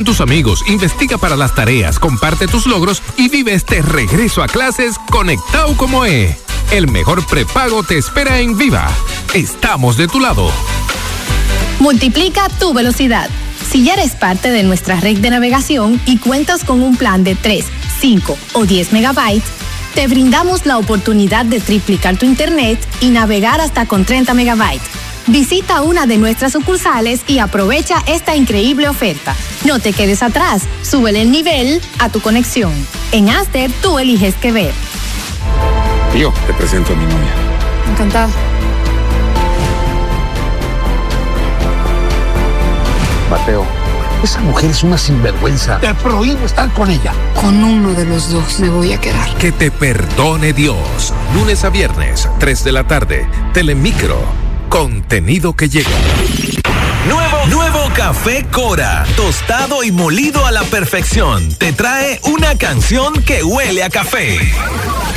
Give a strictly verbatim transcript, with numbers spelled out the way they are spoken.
tus amigos, investiga para las tareas, comparte tus logros y vive este regreso a clases conectado como es. El mejor prepago te espera en Viva. Estamos de tu lado. Multiplica tu velocidad. Si ya eres parte de nuestra red de navegación y cuentas con un plan de tres, cinco o diez megabytes, te brindamos la oportunidad de triplicar tu internet y navegar hasta con treinta megabytes. Visita una de nuestras sucursales y aprovecha esta increíble oferta. No te quedes atrás, súbele el nivel a tu conexión. En Aster, tú eliges qué ver. Tío, te presento a mi novia. Encantada. Mateo, esa mujer es una sinvergüenza. Te prohíbo estar con ella. Con uno de los dos me voy a quedar. Que te perdone Dios. Lunes a viernes, tres de la tarde. Telemicro. Contenido que llega. Nuevo, nuevo Café Cora, tostado y molido a la perfección. Te trae una canción que huele a café.